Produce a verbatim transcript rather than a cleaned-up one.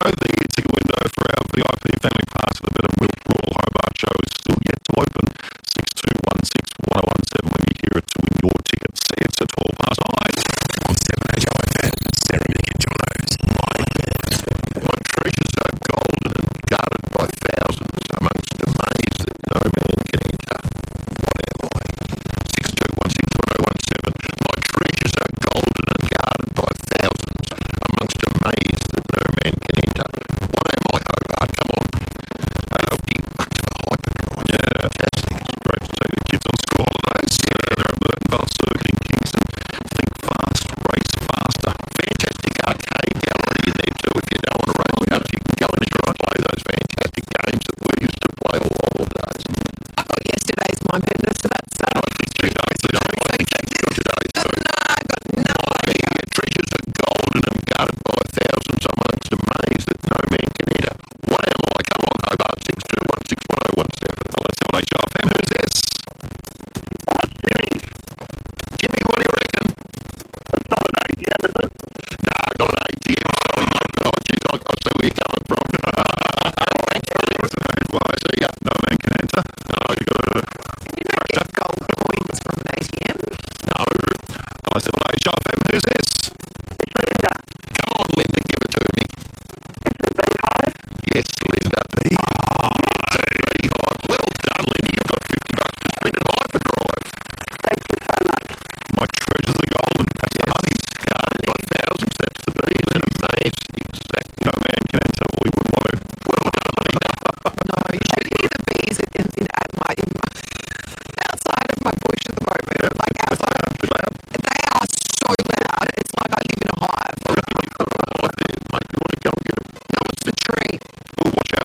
know the ticket window for our V I P family pass at the Better Milk Royal Hobart show is still yet to open. six two one six one oh one seven when you hear it to win your tickets. It's at twelve past nine. On seven A J F M, Sarah Nick and Jono's My Pet. My treasures are golden and guarded by thousands amongst a maze that no man can enter. What am I? six two one six one oh one seven. My treasures are golden and guarded by thousands amongst a maze that no man can enter. What am I, Hobart? Come on. fifty bucks for hyperdrive. Yeah, Fantastic. great to take the kids on school holidays. Yeah, they're up at Bell Circuit in Kingston. Think fast, race faster. Fantastic arcade gallery there too. If you don't want to race cars, you can go and try and play those fantastic games that we used to play all the days. I got yesterday's My Pet, so that's... Uh, I think two days today. I think that's today too. no, I got no My idea. treasures are golden and guarded by thousands amongst a maze that no man can enter. What am I? Come on, Hobart, six two one six one oh one seven. Well, that's seven H R F M. Who's this? Jimmy, what do you reckon? It's not an A T M, is it? No, not an A T M. Sorry, mate. Oh, geez, I, I see where you're coming from. Thanks, buddy. Well, I see ya. No man can enter. No, you got to... You don't get gold coins from an A T M. No. Hello, seven H R F M. Who's this? Come on, Linda, give it to me. Yes, Linda. Beehive. Well done, Linda. You've got fifty bucks to spend at hyperdrive. Thank you so much. My treasures are golden. That's the money. Guarded by thousands, that's the bees and a maze. Exactly. No man